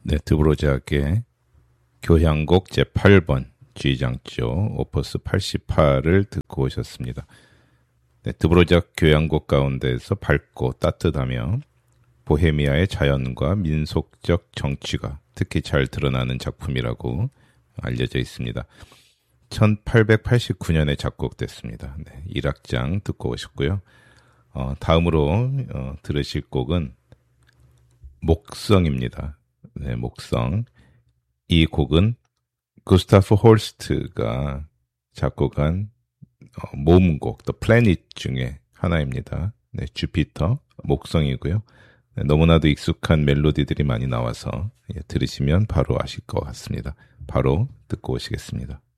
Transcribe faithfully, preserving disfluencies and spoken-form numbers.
네, 드보로작의 교향곡 제팔 번 G장조 오퍼스 팔십팔을 듣고 오셨습니다. 네, 드보로작 교향곡 가운데서 밝고 따뜻하며 보헤미아의 자연과 민속적 정취가 특히 잘 드러나는 작품이라고 알려져 있습니다. 천팔백팔십구 년에 작곡됐습니다. 네, 일 악장 듣고 오셨고요. 어, 다음으로 어, 들으실 곡은 목성입니다. 네, 목성. 이 곡은 구스타프 홀스트가 작곡한 어, 모음곡, The Planet 중에 하나입니다. 네, 주피터, 목성이고요. 네, 너무나도 익숙한 멜로디들이 많이 나와서 예, 들으시면 바로 아실 것 같습니다. 바로 듣고 오시겠습니다.